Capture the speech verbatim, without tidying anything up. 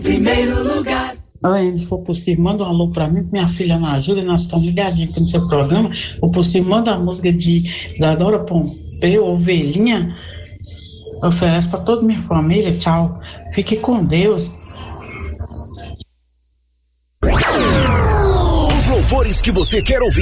primeiro lugar. Além, se for possível, manda um alô pra mim, minha filha não ajuda, nós estamos ligadinhos aqui no seu programa. Se for possível, manda a música de Isadora Pompeu, Ovelhinha. Oferece pra toda minha família. Tchau. Fique com Deus. Os louvores que você quer ouvir.